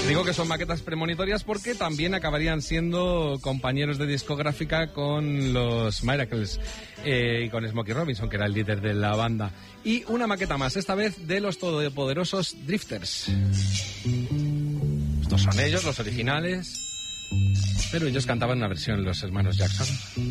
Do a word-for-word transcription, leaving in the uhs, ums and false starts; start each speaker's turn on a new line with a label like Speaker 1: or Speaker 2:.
Speaker 1: Digo que son maquetas premonitorias porque también acabarían siendo compañeros de discográfica con los Miracles eh, y con Smokey Robinson, que era el líder de la banda. Y una maqueta más, esta vez de los todopoderosos Drifters. Estos son ellos, los originales, pero ellos cantaban una versión, los hermanos Jackson.